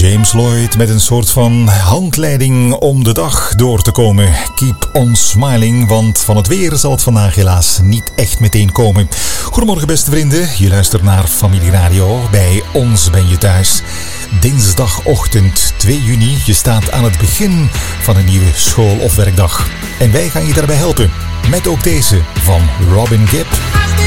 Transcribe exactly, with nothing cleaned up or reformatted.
James Lloyd met een soort van handleiding om de dag door te komen. Keep on smiling, want van het weer zal het vandaag helaas niet echt meteen komen. Goedemorgen beste vrienden, je luistert naar Familie Radio. Bij ons ben je thuis. Dinsdagochtend twee juni, je staat aan het begin van een nieuwe school- of werkdag. En wij gaan je daarbij helpen, met ook deze van Robin Gibb.